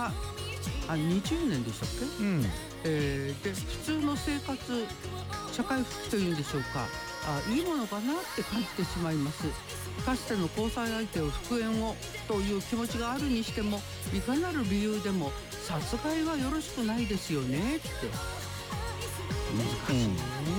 が20年でしたっけ、で普通の生活社会復帰というんでしょうか、いいものかなって感じてしまいます。かつての交際相手を復縁をという気持ちがあるにしても、いかなる理由でも殺害はよろしくないですよねって。難しいね。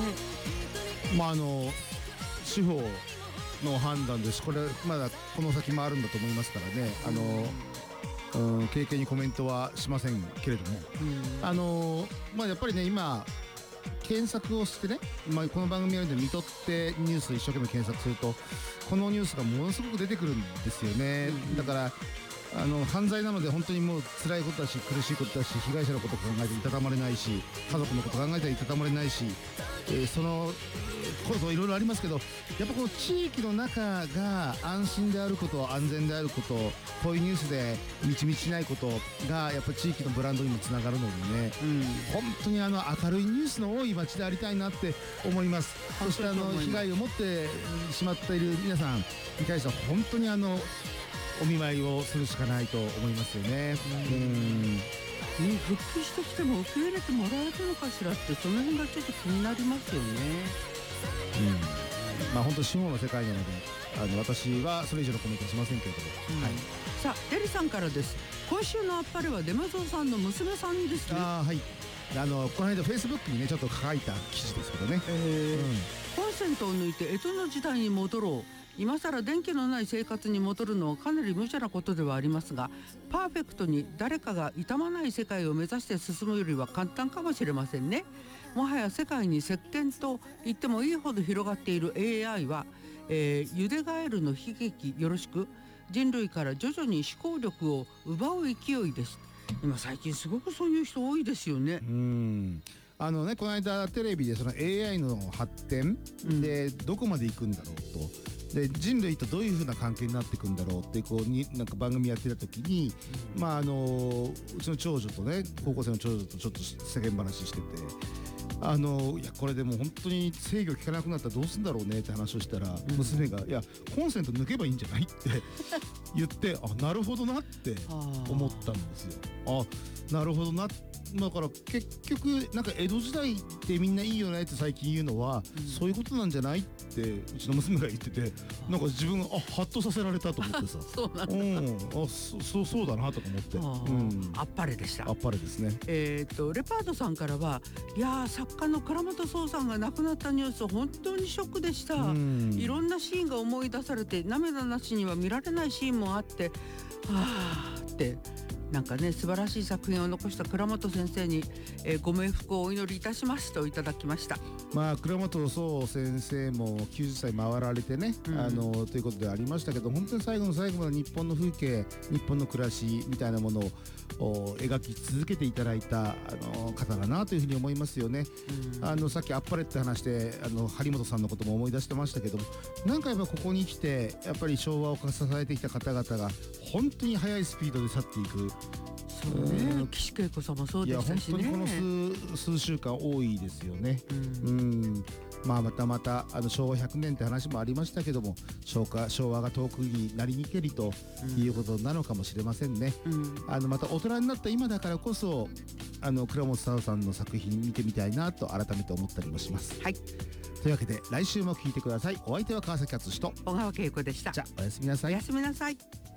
司法の判断です。これまだこの先もあるんだと思いますからね。軽々にコメントはしませんけれども、やっぱりね、今検索をしてね、この番組で見とってニュース一生懸命検索すると、このニュースがものすごく出てくるんですよね。だから犯罪なので本当にもう辛いことだし、苦しいことだし、被害者のことを考えていたたまれないし、家族のことを考えていたたまれないし、そのこそいろいろありますけど、やっぱこの地域の中が安心であること、安全であること、こういうニュースでみちみちしないことがやっぱ地域のブランドにもつながるのでね、本当に明るいニュースの多い街でありたいなって思います。そして被害を持ってしまっている皆さんに対しては本当にお見舞いをするしかないと思いますよね。 復帰してきても受け入れてもらえるのかしらって、その辺がちょっと気になりますよね。 本当司法の世界なので私はそれ以上のコメントはしませんけれども、 さあエリさんからです。今週のあっぱれはデマゾウさんの娘さんですね。 はい、この間フェイスブックにねちょっと書いた記事ですけどね、 コンセントを抜いて江戸の時代に戻ろう。今更電気のない生活に戻るのはかなり無茶なことではありますが、パーフェクトに誰かが傷まない世界を目指して進むよりは簡単かもしれませんね。もはや世界に石鹸と言ってもいいほど広がっている AI は、ゆでガエルの悲劇よろしく、人類から徐々に思考力を奪う勢いです。今最近すごくそういう人多いですよね。 この間テレビでその AI の発展でどこまで行くんだろうと。で人類とどういう風な関係になっていくんだろうってなんか番組やってた時に、うちの長女とね、高校生の長女とちょっと世間話してて、いやこれでも本当に制御効かなくなったらどうするんだろうねって話をしたら、娘が「いやコンセント抜けばいいんじゃない?」って言ってなるほどなって思ったんですよ。なるほどな。だから結局なんか江戸時代ってみんないいよねって最近言うのは、そういうことなんじゃないってうちの娘が言ってて、なんか自分がハッとさせられたと思ってさそうなんだ。 そうだなとか思って、 あっぱれでした。 あっぱれですね。 レパートさんからは、いや作家の倉本壮さんが亡くなったニュース本当にショックでした。いろんなシーンが思い出されて、涙なしには見られないシーンもあって、ってなんかね、素晴らしい作品を残した倉本先生に、ご冥福をお祈りいたしますといただきました。 倉本壮先生も90歳回られてね、ということでありましたけど、本当に最後の最後まで日本の風景、日本の暮らしみたいなものを描き続けていただいた方だなというふうに思いますよね。さっきあっぱれって話で張本さんのことも思い出してましたけども、なんかやっぱここに来てやっぱり昭和を支えてきた方々が本当に速いスピードで去っていく。 そうね、岸恵子さんもそうでしたしね。 いや本当にこの数週間多いですよね。また昭和100年って話もありましたけども、昭和が遠くになりにけりということなのかもしれませんね。また大人になった今だからこそ倉本沙羅さんの作品見てみたいなと改めて思ったりもします。 はい、 というわけで来週も聞いてください。お相手は川崎敦と小川恵子でした。 じゃあおやすみなさい。 おやすみなさい。